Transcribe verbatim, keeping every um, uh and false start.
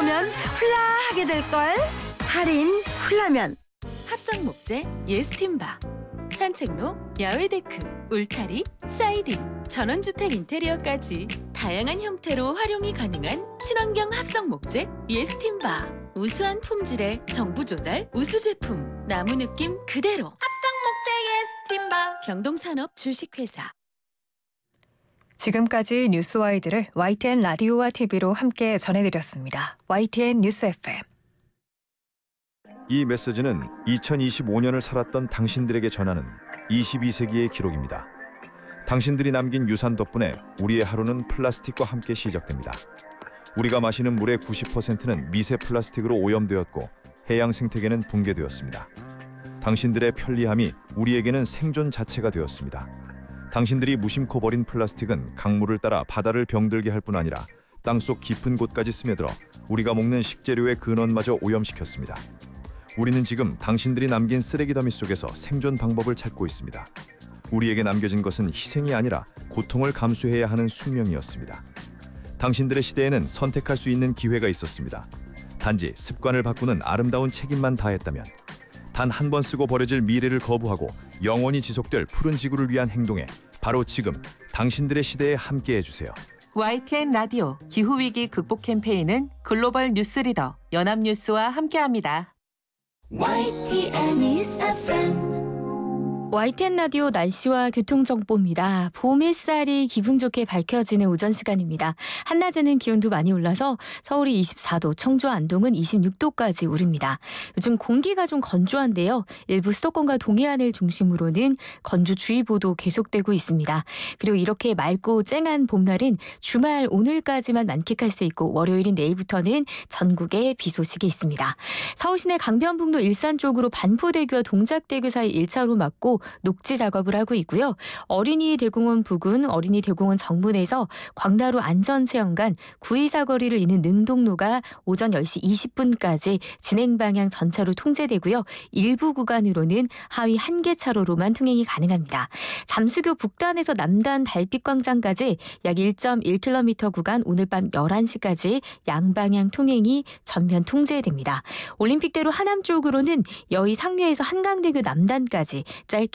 오면 훌라하게 될걸. 할인 훌라면. 합성목재 예스팀바, 산책로, 야외데크, 울타리, 사이딩, 전원주택 인테리어까지 다양한 형태로 활용이 가능한 친환경 합성목재 예스팀바. 우수한 품질의 정부 조달 우수 제품, 나무 느낌 그대로. 합성목재 예스팀바. 경동산업 주식회사. 지금까지 뉴스와이드를 와이티엔 라디오와 티비로 함께 전해드렸습니다. 와이티엔 뉴스 에프엠. 이 메시지는 이천이십오 년을 살았던 당신들에게 전하는 이십이 세기의 기록입니다. 당신들이 남긴 유산 덕분에 우리의 하루는 플라스틱과 함께 시작됩니다. 우리가 마시는 물의 구십 퍼센트는 미세 플라스틱으로 오염되었고 해양 생태계는 붕괴되었습니다. 당신들의 편리함이 우리에게는 생존 자체가 되었습니다. 당신들이 무심코 버린 플라스틱은 강물을 따라 바다를 병들게 할 뿐 아니라 땅속 깊은 곳까지 스며들어 우리가 먹는 식재료의 근원마저 오염시켰습니다. 우리는 지금 당신들이 남긴 쓰레기 더미 속에서 생존 방법을 찾고 있습니다. 우리에게 남겨진 것은 희생이 아니라 고통을 감수해야 하는 숙명이었습니다. 당신들의 시대에는 선택할 수 있는 기회가 있었습니다. 단지 습관을 바꾸는 아름다운 책임만 다했다면, 단 한 번 쓰고 버려질 미래를 거부하고 영원히 지속될 푸른 지구를 위한 행동에 바로 지금 당신들의 시대에 함께해 주세요. 와이티엔 라디오 기후위기 극복 캠페인은 글로벌 뉴스리더 연합뉴스와 함께합니다. 와이티엔 뉴스 에프엠. 와이티엔 라디오 날씨와 교통정보입니다. 봄 햇살이 기분 좋게 밝혀지는 오전 시간입니다. 한낮에는 기온도 많이 올라서 서울이 이십사 도, 청주 안동은 이십육 도까지 오릅니다. 요즘 공기가 좀 건조한데요. 일부 수도권과 동해안을 중심으로는 건조주의보도 계속되고 있습니다. 그리고 이렇게 맑고 쨍한 봄날은 주말 오늘까지만 만끽할 수 있고 월요일인 내일부터는 전국에 비 소식이 있습니다. 서울시내 강변북로 일산 쪽으로 반포대교와 동작대교 사이 일 차로 막고 녹지 작업을 하고 있고요. 어린이 대공원 부근 어린이 대공원 정문에서 광나루 안전체험관 구이 사거리를 잇는 능동로가 오전 열 시 이십 분까지 진행 방향 전차로 통제되고요. 일부 구간으로는 하위 한 개 차로로만 통행이 가능합니다. 잠수교 북단에서 남단 달빛광장까지 약 일 점 일 킬로미터 구간 오늘 밤 열한 시까지 양방향 통행이 전면 통제됩니다. 올림픽대로 하남 쪽으로는 여의 상류에서 한강대교 남단까지 짧게